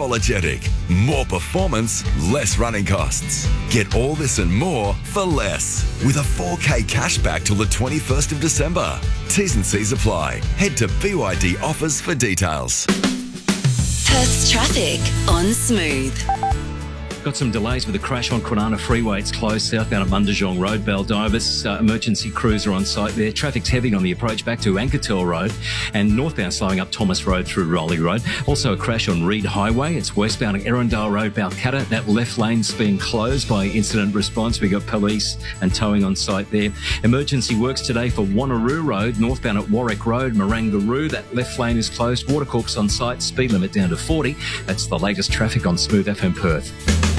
Camelagetic. More performance, less running costs. Get all this and more for less. With a 4K cashback till the 21st of December. T's and C's apply. Head to BYD Offers for details. Perth's traffic on Smooth. Got some delays with a crash on Kwinana Freeway. It's closed southbound at Mundijong Road, Baldivis. Emergency crews are on site there. Traffic's heavy on the approach back to Anketel Road and northbound slowing up Thomas Road through Rowley Road. Also a crash on Reed Highway. It's westbound at Erindale Road, Balcatta. That left lane's being closed by incident response. We got police and towing on site there. Emergency works today for Wanneroo Road, northbound at Warwick Road, Marangaroo. That left lane is closed. Watercork's on site. Speed limit down to 40. That's the latest traffic on Smooth FM Perth.